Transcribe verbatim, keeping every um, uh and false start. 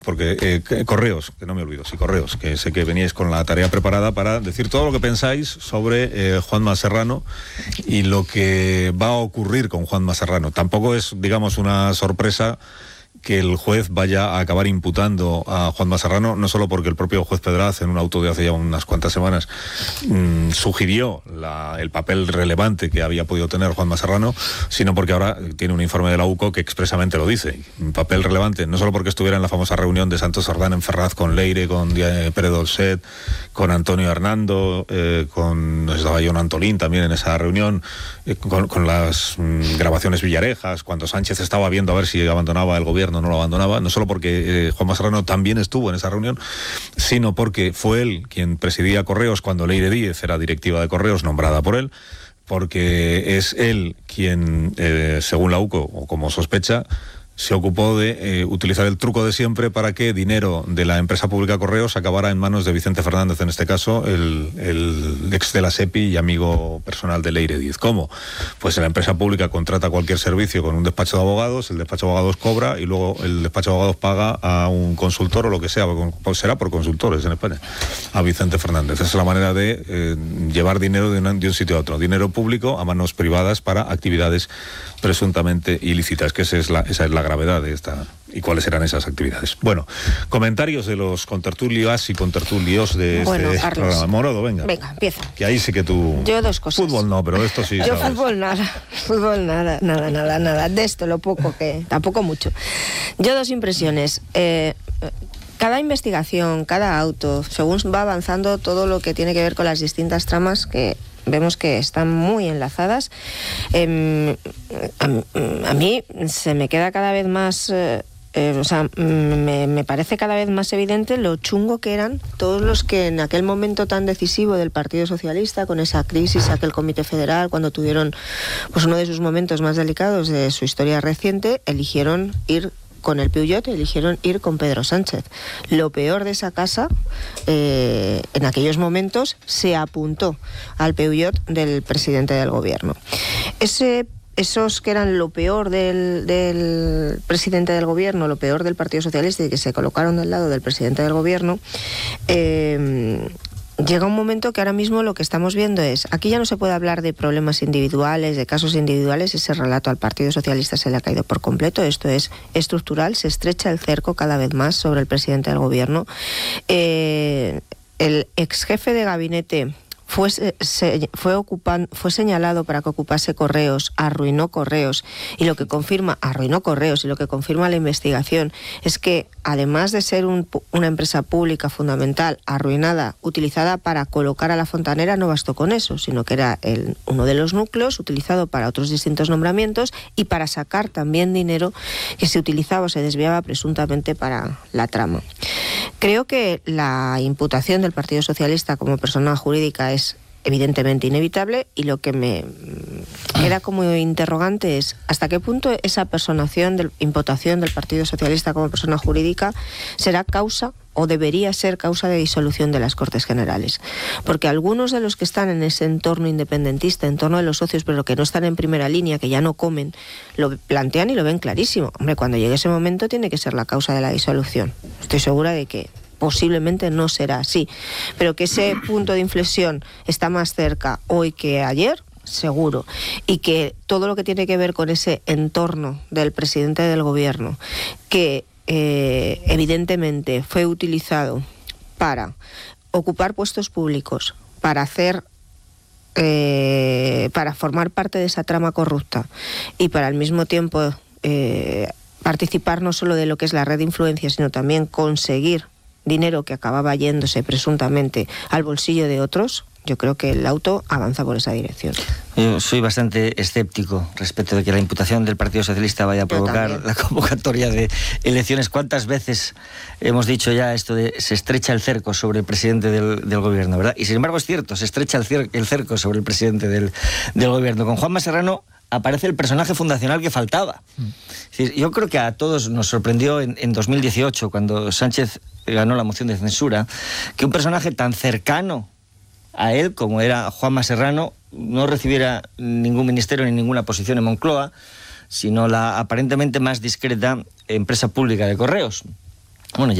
Porque eh, Correos, que no me olvido, sí, Correos, que sé que veníais con la tarea preparada para decir todo lo que pensáis sobre eh, Juanma Serrano y lo que va a ocurrir con Juanma Serrano. Tampoco es, digamos, una sorpresa que el juez vaya a acabar imputando a Juanma Serrano, no solo porque el propio juez Pedraz, en un auto de hace ya unas cuantas semanas, mmm, sugirió la, el papel relevante que había podido tener Juanma Serrano, sino porque ahora tiene un informe de la U C O que expresamente lo dice. Un papel relevante, no solo porque estuviera en la famosa reunión de Santos Sardán en Ferraz con Leire, con eh, Pérez Dolcet, con Antonio Hernando, eh, con estaba John Antolín también en esa reunión, eh, con, con las mmm, grabaciones Villarejas, cuando Sánchez estaba viendo a ver si abandonaba el gobierno, no lo abandonaba, no solo porque eh, Juanma Serrano también estuvo en esa reunión, sino porque fue él quien presidía Correos cuando Leire Díez era directiva de Correos, nombrada por él, porque es él quien, eh, según la U C O, o como sospecha, se ocupó de eh, utilizar el truco de siempre para que dinero de la empresa pública Correos acabara en manos de Vicente Fernández, en este caso, el, el ex de la SEPI y amigo personal de Leire Díez. ¿Cómo? Pues la empresa pública contrata cualquier servicio con un despacho de abogados, el despacho de abogados cobra y luego el despacho de abogados paga a un consultor o lo que sea, pues será por consultores en España, a Vicente Fernández. Esa es la manera de eh, llevar dinero de, una, de un sitio a otro, dinero público a manos privadas para actividades presuntamente ilícitas, que esa es la, esa es la gravedad de esta y cuáles eran esas actividades. Bueno, comentarios de los contertulios y contertulios de bueno, este Carlos, programa. Morodo, venga. Venga, empieza. Que ahí sí que tú... Yo dos cosas. Fútbol no, pero esto sí. Yo sabes. fútbol nada, fútbol nada, nada, nada, nada. De esto lo poco que... Tampoco mucho. Yo dos impresiones. Eh... Cada investigación, cada auto, según va avanzando todo lo que tiene que ver con las distintas tramas que vemos que están muy enlazadas, eh, a, a mí se me queda cada vez más... Eh, Eh, o sea, me, me parece cada vez más evidente lo chungo que eran todos los que en aquel momento tan decisivo del Partido Socialista, con esa crisis, aquel Comité Federal, cuando tuvieron pues uno de sus momentos más delicados de su historia reciente, eligieron ir con el Peugeot, eligieron ir con Pedro Sánchez. Lo peor de esa casa, eh, en aquellos momentos, se apuntó al Peugeot del presidente del gobierno. Ese Esos que eran lo peor del, del presidente del gobierno, lo peor del Partido Socialista y que se colocaron del lado del presidente del gobierno, eh, llega un momento que ahora mismo lo que estamos viendo es, aquí ya no se puede hablar de problemas individuales, de casos individuales, ese relato al Partido Socialista se le ha caído por completo, esto es estructural, se estrecha el cerco cada vez más sobre el presidente del gobierno. Eh, el ex jefe de gabinete Fue, se, fue, ocupan, fue señalado para que ocupase Correos, arruinó Correos, y lo que confirma, arruinó Correos, y lo que confirma la investigación es que, además de ser un, una empresa pública fundamental, arruinada, utilizada para colocar a la fontanera, no bastó con eso, sino que era el, uno de los núcleos utilizado para otros distintos nombramientos y para sacar también dinero que se utilizaba o se desviaba presuntamente para la trama. Creo que la imputación del Partido Socialista como persona jurídica es evidentemente inevitable, y lo que me queda como interrogante es hasta qué punto esa personación, de, imputación del Partido Socialista como persona jurídica será causa o debería ser causa de disolución de las Cortes Generales. Porque algunos de los que están en ese entorno independentista, en torno de los socios, pero que no están en primera línea, que ya no comen, lo plantean y lo ven clarísimo. Hombre, cuando llegue ese momento tiene que ser la causa de la disolución. Estoy segura de que posiblemente no será así, pero que ese punto de inflexión está más cerca hoy que ayer, seguro, y que todo lo que tiene que ver con ese entorno del presidente del gobierno, que eh, evidentemente fue utilizado para ocupar puestos públicos, para hacer eh, para formar parte de esa trama corrupta y para al mismo tiempo eh, participar no solo de lo que es la red de influencia, sino también conseguir dinero que acababa yéndose presuntamente al bolsillo de otros, yo creo que el auto avanza por esa dirección. Yo soy bastante escéptico respecto de que la imputación del Partido Socialista vaya a provocar la convocatoria de elecciones. ¿Cuántas veces hemos dicho ya esto de se estrecha el cerco sobre el presidente del, del gobierno, verdad? Y sin embargo es cierto, se estrecha el, cer- el cerco sobre el presidente del, del gobierno. Con Juanma Serrano aparece el personaje fundacional que faltaba. Mm. Es decir, yo creo que a todos nos sorprendió en, en dos mil dieciocho, cuando Sánchez ganó la moción de censura, que un personaje tan cercano a él, como era Juanma Serrano, no recibiera ningún ministerio ni ninguna posición en Moncloa, sino la aparentemente más discreta empresa pública de Correos. Bueno, ya